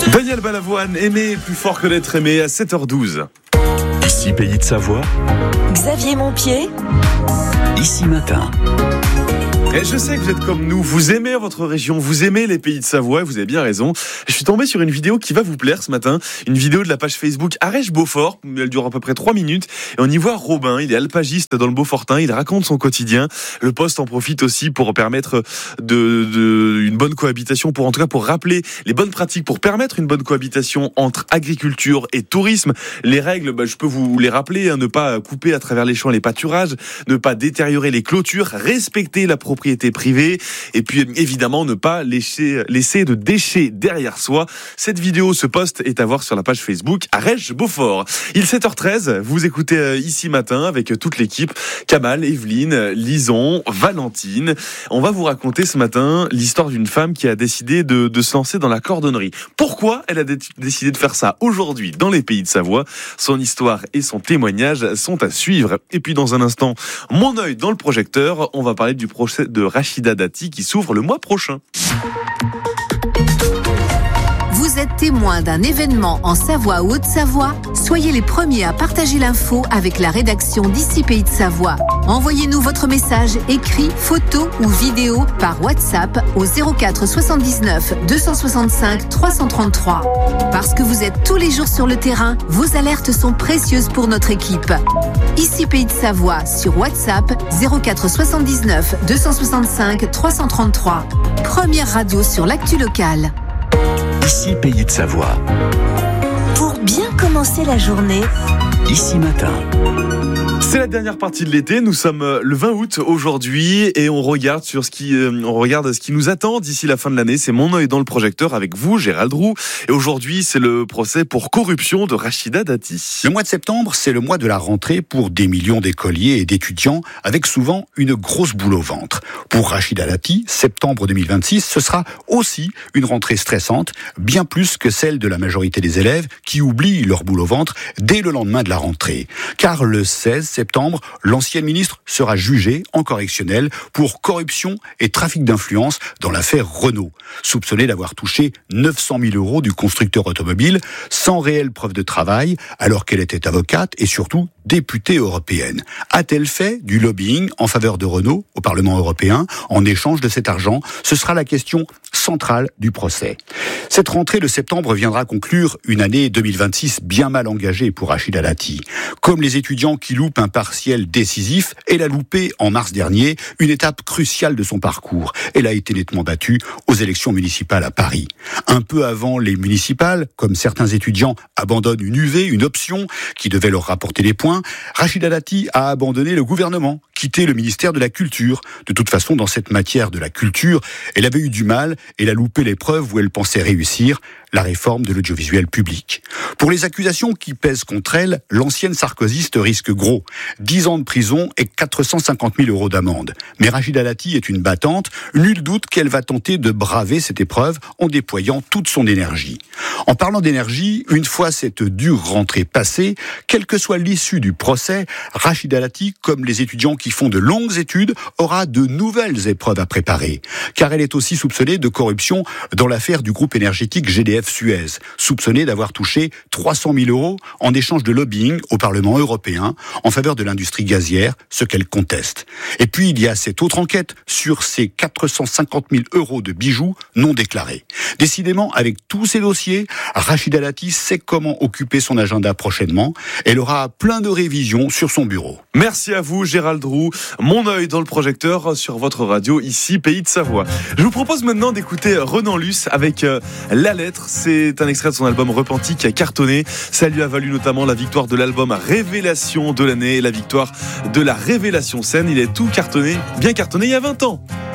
Daniel Balavoine, aimer plus fort que d'être aimé à 7h12. Ici Pays de Savoie. Xavier Montpied. Ici Matin. Et je sais que vous êtes comme nous, vous aimez votre région, vous aimez les Pays de Savoie, et vous avez bien raison. Je suis tombé sur une vidéo qui va vous plaire ce matin, une vidéo de la page Facebook Arèche-Beaufort, elle dure à peu près 3 minutes, et on y voit Robin, il est alpagiste dans le Beaufortin, il raconte son quotidien. Le poste en profite aussi pour permettre une bonne cohabitation, pour rappeler les bonnes pratiques, pour permettre une bonne cohabitation entre agriculture et tourisme. Les règles, je peux vous les rappeler, ne pas couper à travers les champs et les pâturages, ne pas détériorer les clôtures, respecter la propriété privée, et puis évidemment ne pas laisser de déchets derrière soi. Cette vidéo, ce post est à voir sur la page Facebook Arèche-Beaufort. Il est 7h13, vous écoutez Ici Matin avec toute l'équipe, Kamal, Evelyne, Lison, Valentine. On va vous raconter ce matin l'histoire d'une femme qui a décidé de se lancer dans la cordonnerie. Pourquoi elle a décidé de faire ça aujourd'hui dans les Pays de Savoie? Son histoire et son témoignage sont à suivre. Et puis dans un instant, mon œil dans le projecteur, on va parler du procès de Rachida Dati qui s'ouvre le mois prochain. Vous êtes témoin d'un événement en Savoie ou Haute-Savoie? Soyez les premiers à partager l'info avec la rédaction d'Ici Pays de Savoie. Envoyez-nous votre message écrit, photo ou vidéo par WhatsApp au 04 79 265 333. Parce que vous êtes tous les jours sur le terrain, vos alertes sont précieuses pour notre équipe. Ici Pays de Savoie sur WhatsApp 04 79 265 333. Première radio sur l'actu locale. Ici Pays de Savoie. Pour bien commencer la journée. Ici Matin. C'est la dernière partie de l'été, nous sommes le 20 août aujourd'hui et on regarde ce qui nous attend d'ici la fin de l'année. C'est mon œil dans le projecteur avec vous, Gérald Roux. Et aujourd'hui, c'est le procès pour corruption de Rachida Dati. Le mois de septembre, c'est le mois de la rentrée pour des millions d'écoliers et d'étudiants avec souvent une grosse boule au ventre. Pour Rachida Dati, septembre 2026, ce sera aussi une rentrée stressante, bien plus que celle de la majorité des élèves qui oublient leur boule au ventre dès le lendemain de la rentrée. Car le 16 septembre, l'ancienne ministre sera jugée en correctionnel pour corruption et trafic d'influence dans l'affaire Renault, soupçonnée d'avoir touché 900 000 € du constructeur automobile sans réelle preuve de travail, alors qu'elle était avocate et surtout députée européenne. A-t-elle fait du lobbying en faveur de Renault au Parlement européen en échange de cet argent? Ce sera la question centrale du procès. Cette rentrée de septembre viendra conclure une année 2026 bien mal engagée pour Rachida Dati. Comme les étudiants qui loupent un partiel décisif, elle a loupé en mars dernier une étape cruciale de son parcours. Elle a été nettement battue aux élections municipales à Paris. Un peu avant les municipales, comme certains étudiants abandonnent une UV, une option qui devait leur rapporter des points, Rachida Dati a abandonné le gouvernement, quitté le ministère de la Culture. De toute façon, dans cette matière de la culture, elle avait eu du mal, elle a loupé l'épreuve où elle pensait réussir, la réforme de l'audiovisuel public. Pour les accusations qui pèsent contre elle, l'ancienne sarkozyste risque gros, 10 ans de prison et 450 000 € d'amende. Mais Rachida Dati est une battante, nul doute qu'elle va tenter de braver cette épreuve en déployant toute son énergie. En parlant d'énergie, une fois cette dure rentrée passée, quelle que soit l'issue du procès, Rachida Dati, comme les étudiants qui font de longues études, aura de nouvelles épreuves à préparer. Car elle est aussi soupçonnée de corruption dans l'affaire du groupe énergétique GDF Suez, soupçonnée d'avoir touché 300 000 € en échange de lobbying au Parlement européen en faveur de l'industrie gazière, ce qu'elle conteste. Et puis il y a cette autre enquête sur ces 450 000 € de bijoux non déclarés. Décidément, avec tous ces dossiers, Rachida Dati sait comment occuper son agenda prochainement. Elle aura plein de révisions sur son bureau. Merci à vous, Gérald Roux. Mon œil dans le projecteur sur votre radio, ici Pays de Savoie. Je vous propose maintenant d'écouter Renan Luce avec La Lettre. C'est un extrait de son album Repenti qui a cartonné. Ça lui a valu notamment la victoire de l'album Révélation de l'année et la victoire de la Révélation scène. Il est tout cartonné, bien cartonné il y a 20 ans.